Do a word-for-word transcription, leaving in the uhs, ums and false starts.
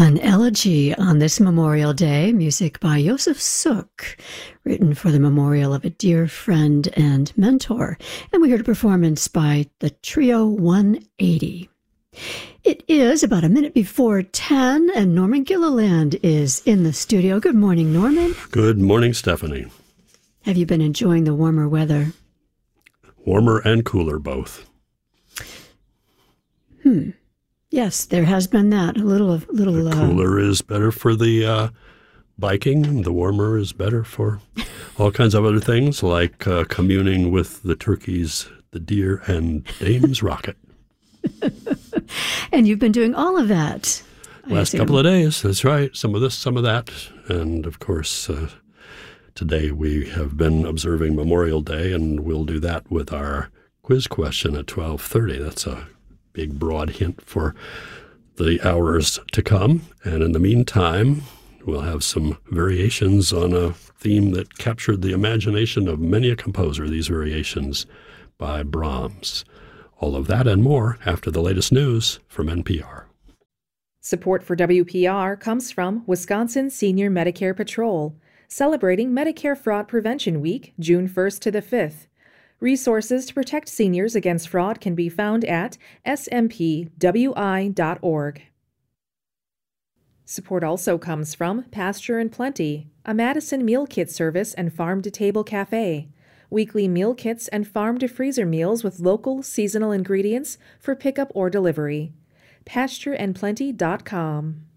An elegy on this Memorial Day, music by Josef Suk, written for the memorial of a dear friend and mentor. And we heard a performance by the Trio one eighty. It is about a minute before ten, and Norman Gilliland is in the studio. Good morning, Norman. Good morning, Stephanie. Have you been enjoying the warmer weather? Warmer and cooler, both. Hmm. Yes, there has been that. A little, a little. The cooler uh, is better for the uh, biking. The warmer is better for all kinds of other things, like uh, communing with the turkeys, the deer, and Dame's Rocket. And you've been doing all of that. Last couple of days, that's right. Some of this, some of that. And, of course, uh, today we have been observing Memorial Day, and we'll do that with our quiz question at twelve thirty. That's a big, broad hint for the hours to come. And in the meantime, we'll have some variations on a theme that captured the imagination of many a composer, these variations by Brahms. All of that and more after the latest news from N P R. Support for W P R comes from Wisconsin Senior Medicare Patrol, celebrating Medicare Fraud Prevention Week, June first to the fifth. Resources to protect seniors against fraud can be found at s m p w i dot org. Support also comes from Pasture and Plenty, a Madison meal kit service and farm-to-table cafe. Weekly meal kits and farm-to-freezer meals with local, seasonal ingredients for pickup or delivery. pasture and plenty dot com.